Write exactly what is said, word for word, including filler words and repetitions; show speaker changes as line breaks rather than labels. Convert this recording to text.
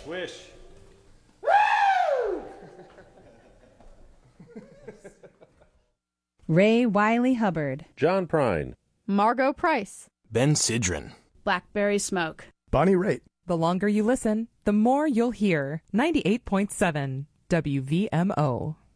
Swish.
Ray Wiley Hubbard.
John Prine.
Margot Price.
Ben Sidran.
Blackberry Smoke.
Bonnie Raitt.
The longer you listen, the more you'll hear. ninety-eight point seven W V M O.